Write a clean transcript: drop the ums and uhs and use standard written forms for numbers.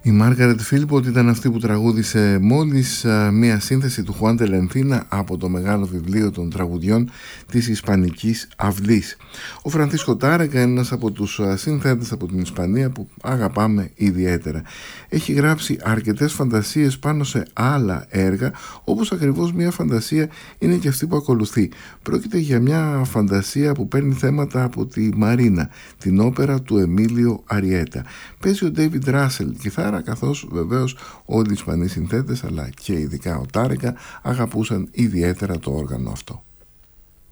Η Μάργαρετ Φίλιπποτ ήταν αυτή που τραγούδισε μόλις μία σύνθεση του Χουάν ντε Λενθίνα από το μεγάλο βιβλίο των τραγουδιών της Ισπανικής Αυλής. Ο Φρανσίσκο Τάρεκα είναι ένας από τους συνθέτες από την Ισπανία που αγαπάμε ιδιαίτερα. Έχει γράψει αρκετές φαντασίες πάνω σε άλλα έργα, όπως ακριβώς μία φαντασία είναι και αυτή που ακολουθεί. Πρόκειται για μια φαντασία που παίρνει θέματα από τη Μαρίνα, την όπερα του Εμίλιο Αριέτα. Παίζει ο Ντέιβιντ Ράσελ κιθάρα, καθώς βεβαίως όλοι οι Ισπανοί συνθέτες αλλά και ειδικά ο Τάρεκα αγαπούσαν ιδιαίτερα το όργανο αυτό.